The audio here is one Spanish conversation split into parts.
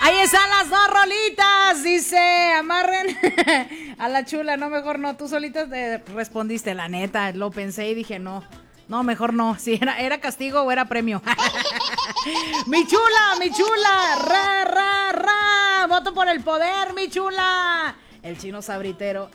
Ahí están las dos rolitas. Dice, amarren a la chula. No, mejor no. Tú solita te respondiste, la neta. Lo pensé y dije, no. No, mejor no. Si era castigo o era premio. Mi chula. Ra, ra, ra. Voto por el poder, mi chula. El chino sabritero.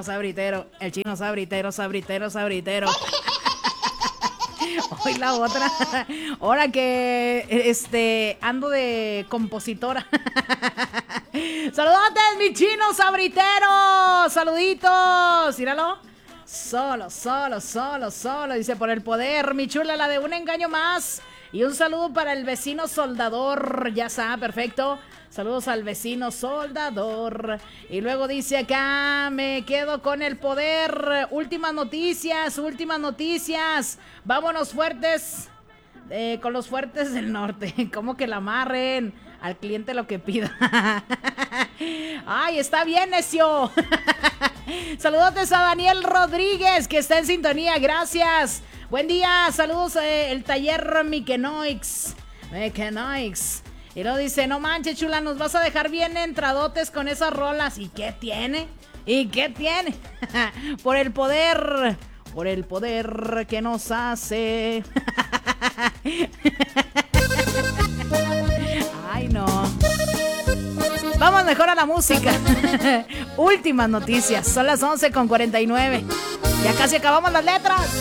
Hoy la otra. Ahora que ando de compositora. Saludotes, mi chino sabritero. Saluditos. Míralo. Solo. Dice, por el poder, mi chula, la de un engaño más. Y un saludo para el vecino soldador. Ya está, perfecto. Saludos al vecino soldador. Y luego dice acá, me quedo con el poder. Últimas noticias. Vámonos fuertes. Con los fuertes del norte. ¿Cómo que la amarren? Al cliente lo que pida. Ay, está bien, necio. Saludos a Daniel Rodríguez, que está en sintonía. Gracias. Buen día. Saludos el taller Mekenoix. Y luego dice, no manches, chula, nos vas a dejar bien entradotes con esas rolas. ¿Y qué tiene? Por el poder que nos hace. Ay, no. Vamos mejor a la música. Últimas noticias. Son las 11:49. Ya casi acabamos las letras.